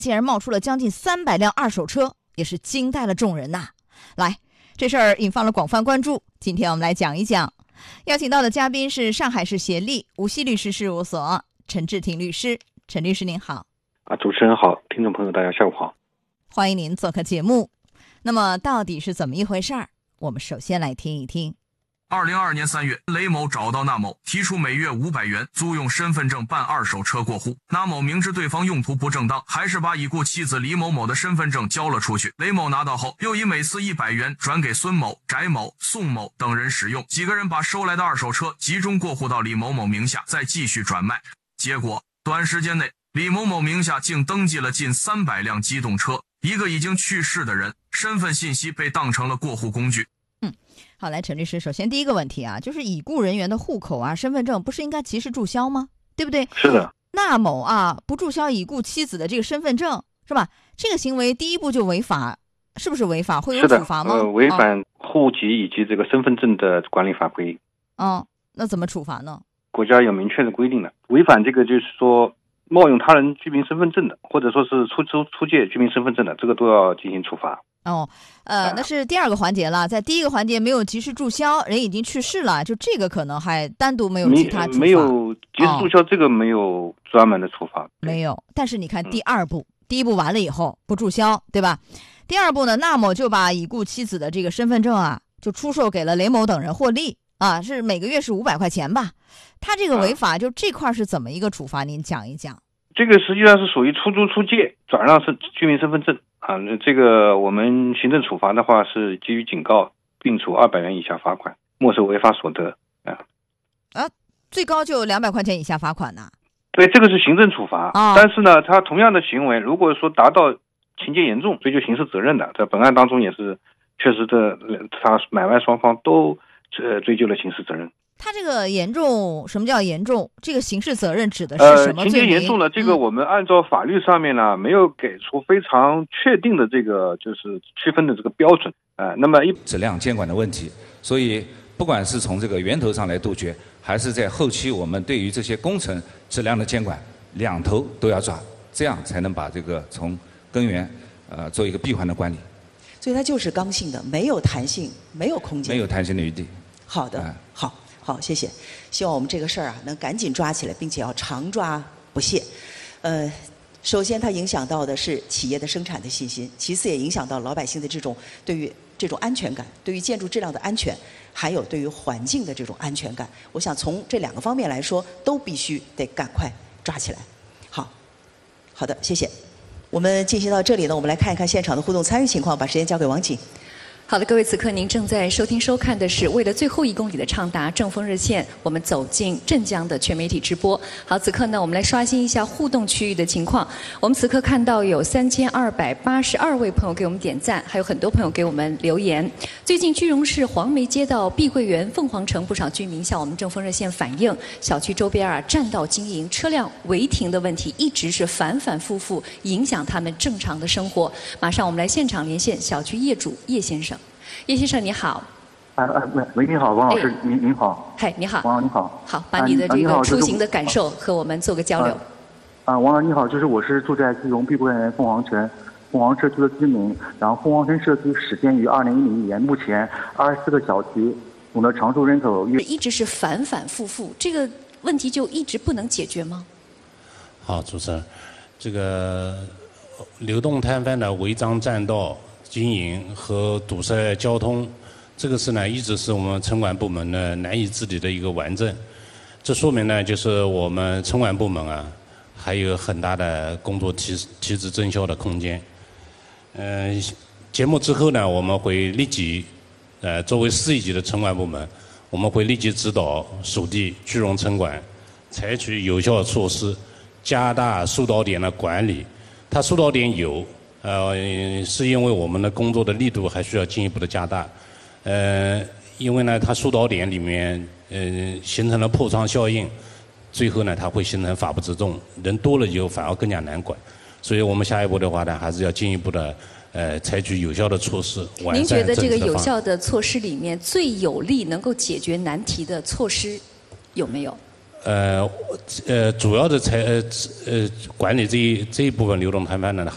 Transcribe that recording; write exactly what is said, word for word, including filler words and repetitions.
竟然冒出了将近三百辆二手车，也是惊呆了众人呐、啊。来，这事儿引发了广泛关注，今天我们来讲一讲。邀请到的嘉宾是上海市协力无锡律师事务所陈志廷律师。陈律师您好。 啊，主持人好，听众朋友大家下午好， 欢迎您做客节目。那么到底是怎么一回事儿？我们首先来听一听。 二零二二年三月，雷某找到那某，提出每月五百元租用身份证办二手车过户。那某明知对方用途不正当，还是把已故妻子李某某的身份证交了出去。雷某拿到后，又以每次一百元转给孙某、翟某、宋某等人使用。几个人把收来的二手车集中过户到李某某名下，再继续转卖。结果短时间内，李某某名下竟登记了近三百辆机动车，一个已经去世的人身份信息被当成了过户工具。 嗯，好，来，陈律师，首先第一个问题啊，就是已故人员的户口啊、身份证不是应该及时注销吗？对不对？ 是的。 那某啊不注销已故妻子的这个身份证，是吧？这个行为第一步就违法，是不是违法？会有处罚吗？ 是的，呃，违反户籍以及这个身份证的管理法规。 哦，那怎么处罚呢？ 国家有明确的规定的，违反这个就是说冒用他人居民身份证的，或者说是出租出借居民身份证的，这个都要进行处罚。 哦，呃，那是第二个环节了。在第一个环节没有及时注销，人已经去世了，就这个可能还单独没有其他处罚。 没有及时注销，这个没有专门的处罚。 哦、没有。但是你看第二步，嗯、第一步完了以后不注销，对吧？第二步呢，那么就把已故妻子的这个身份证啊，就出售给了雷某等人获利啊，是每个月是五百块钱吧？他这个违法，啊、就这块是怎么一个处罚？您讲一讲。 这个实际上是属于出租出借转让是居民身份证啊，这个我们行政处罚的话是给予警告，并处二百元以下罚款，没收违法所得啊。 啊，最高就两百块钱以下罚款呢？ 对，这个是行政处罚， 哦、 但是呢，他同样的行为，如果说达到情节严重，追究刑事责任的，在本案当中也是确实的，他买卖双方都呃追究了刑事责任。 他这个严重，什么叫严重？这个刑事责任指的是什么罪名？ 呃，情节严重了，这个我们按照法律上面呢，嗯、没有给出非常确定的这个就是区分的这个标准啊、呃。那么一质量监管的问题，所以不管是从这个源头上来杜绝，还是在后期我们对于这些工程质量的监管，两头都要抓，这样才能把这个从根源呃做一个闭环的管理。 所以它就是刚性的，没有弹性，没有空间， 没有弹性的余地。 好的，呃、好。好，谢谢。希望我们这个事儿啊能赶紧抓起来，并且要常抓不懈。呃，首先它影响到的是企业的生产的信心，其次也影响到老百姓的这种对于这种安全感，对于建筑质量的安全，还有对于环境的这种安全感。我想从这两个方面来说，都必须得赶快抓起来。好，好的，谢谢。我们进行到这里呢，我们来看一看现场的互动参与情况，把时间交给王景。 好的，各位，此刻您正在收听收看的是为了最后一公里的畅达正风热线，我们走进镇江的全媒体直播。好，此刻呢，我们来刷新一下互动区域的情况。我们此刻看到有三千二百八十二位朋友给我们点赞，还有很多朋友给我们留言。最近句容市黄梅街道碧桂园凤凰城不少居民向我们正风热线反映，小区周边啊占道经营、车辆违停的问题一直是反反复复影响他们正常的生活。马上我们来现场连线小区业主叶先生。叶先生你好。 哎哎喂喂，你好，王老师，哎、您您好。 嗨，你好。 王老师你好。 好，把你的这个出行的感受和我们做个交流。 啊，啊王老师你好，就是我是住在句容碧桂园凤凰城凤凰社区的居民，然后凤凰城社区始建于二零一零年，目前二十四个小区，总的常住人口约一直是反反复复，这个问题就一直不能解决吗？ 好，主持人，这个流动摊贩的违章占道经营和堵塞交通，这个事呢一直是我们城管部门呢难以治理的一个顽症。这说明呢，就是我们城管部门啊还有很大的工作提提质增效的空间。嗯、呃，节目之后呢，我们会立即，呃，作为市一级的城管部门，我们会立即指导属地句容城管采取有效措施，加大疏导点的管理。它疏导点有。呃，是因为我们的工作的力度还需要进一步的加大。呃，因为呢，它疏导点里面，呃，形成了破窗效应，最后呢，它会形成法不责众，人多了以后反而更加难管。所以我们下一步的话呢，还是要进一步的，呃，采取有效的措施，完善您觉得这个有政策方效的措施里面，最有力能够解决难题的措施有没有？ 呃呃，主要的财呃呃管理这一这一部分流动摊贩呢，